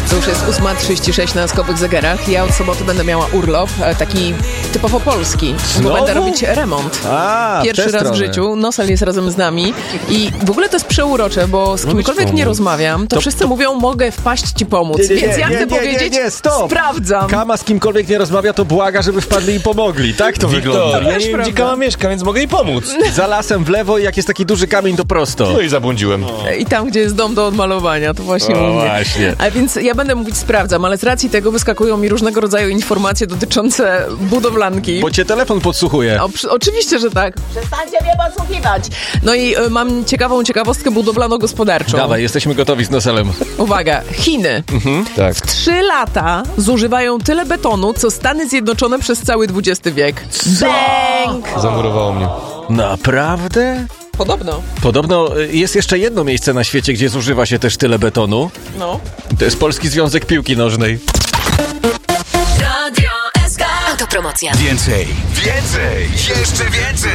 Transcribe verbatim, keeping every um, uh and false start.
To już jest ósma trzydzieści sześć na skowych zegarach. Ja od soboty będę miała urlop, taki typowo polski, Znowu? bo będę robić remont. A, Pierwszy raz stronę. w życiu. Nosel jest razem z nami i w ogóle to jest przeurocze, bo z No kimkolwiek być nie pomóc. rozmawiam, to, To- wszyscy mówią, mogę wpaść ci pomóc. Nie, nie, Więc ja nie, chcę nie, nie, powiedzieć, nie, nie, stop. sprawdzam. Kama z kimkolwiek nie rozmawia, to błaga, żeby wpadli i pomogli. Tak to wygląda. Wiktor, ja też nie wiem, gdzie prawda. Kama mieszka, więc mogę jej pomóc. Za lasem w lewo i jak jest taki duży kamień, to prosto. No i zabłądziłem. I tam, gdzie jest dom do odmalowania, to właśnie O, mówię. właśnie. A więc ja będę mówić sprawdzam, ale z racji tego wyskakują mi różnego rodzaju informacje dotyczące budowlanki. Bo cię telefon podsłuchuje. O, przy, oczywiście, że tak. Przestańcie mnie podsłuchiwać. No i y, mam ciekawą ciekawostkę budowlano-gospodarczą. Dawaj, jesteśmy gotowi z Noselem. Uwaga, Chiny. Tak. Trzy lata zużywają tyle betonu, co Stany Zjednoczone przez cały dwudziesty wiek. Bang! Zamurowało mnie. Naprawdę? Podobno. Podobno y, jest jeszcze jedno miejsce na świecie, gdzie zużywa się też tyle betonu. No. To jest Polski Związek Piłki Nożnej. Radio S K. Autopromocja. Więcej, więcej, jeszcze więcej.